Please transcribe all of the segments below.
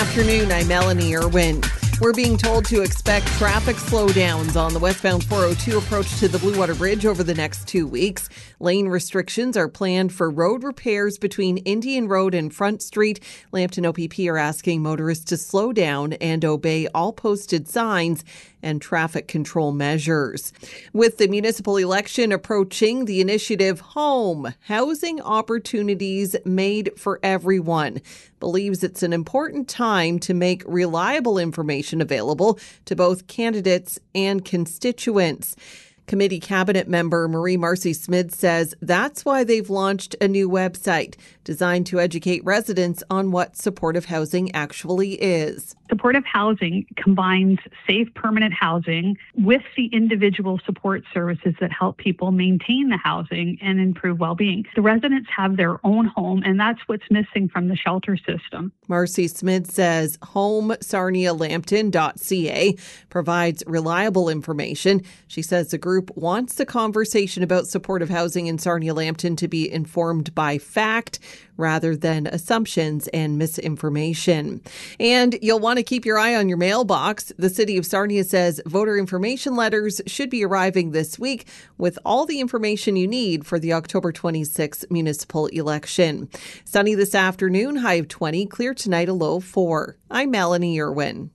afternoon. I'm Melanie Irwin. We're being told to expect traffic slowdowns on the westbound 402 approach to the Blue Water Bridge over the next 2 weeks. Lane restrictions are planned for road repairs between Indian Road and Front Street. Lambton OPP are asking motorists to slow down and obey all posted signs and traffic control measures. With the municipal election approaching, the initiative Home, Housing Opportunities Made for Everyone, believes it's an important time to make reliable information available to both candidates and constituents. Committee cabinet member Marie Marcy-Smith says that's why they've launched a new website designed to educate residents on what supportive housing actually is. Supportive housing combines safe, permanent housing with the individual support services that help people maintain the housing and improve well-being. The residents have their own home, and that's what's missing from the shelter system. Marcy-Smith says homesarnialampton.ca provides reliable information. She says the group wants the conversation about supportive housing in Sarnia-Lambton to be informed by fact rather than assumptions and misinformation. And you'll want to keep your eye on your mailbox. The City of Sarnia says voter information letters should be arriving this week with all the information you need for the October 26th municipal election. Sunny this afternoon, high of 20, clear tonight, a low of 4. I'm Melanie Irwin.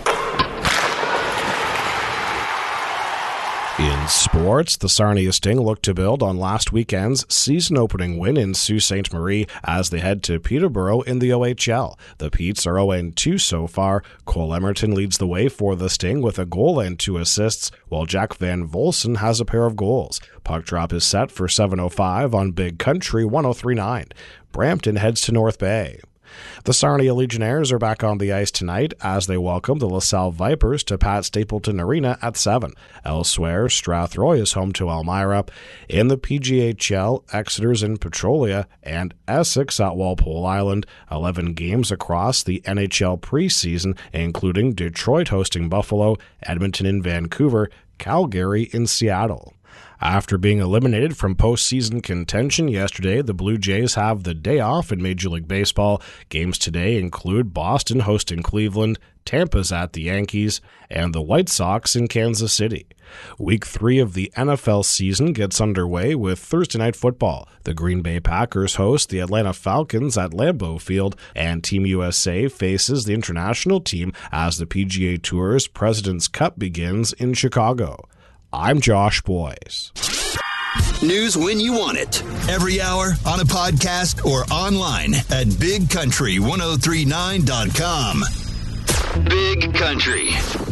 In sports, the Sarnia Sting look to build on last weekend's season-opening win in Sault Ste. Marie as they head to Peterborough in the OHL. The Petes are 0-2 so far. Cole Emerton leads the way for the Sting with a goal and 2 assists, while Jack Van Volsen has a pair of goals. Puck drop is set for 7:05 on Big Country 103.9. Brampton heads to North Bay. The Sarnia Legionnaires are back on the ice tonight as they welcome the LaSalle Vipers to Pat Stapleton Arena at 7. Elsewhere, Strathroy is home to Elmira. In the PGHL, Exeter's in Petrolia and Essex at Walpole Island. 11 games across the NHL preseason, including Detroit hosting Buffalo, Edmonton in Vancouver, Calgary in Seattle. After being eliminated from postseason contention yesterday, the Blue Jays have the day off in Major League Baseball. Games today include Boston hosting Cleveland, Tampa's at the Yankees, and the White Sox in Kansas City. Week 3 of the NFL season gets underway with Thursday Night Football. The Green Bay Packers host the Atlanta Falcons at Lambeau Field, and Team USA faces the international team as the PGA Tour's President's Cup begins in Chicago. I'm Josh Boyce. News when you want it. Every hour on a podcast or online at bigcountry1039.com. Big Country.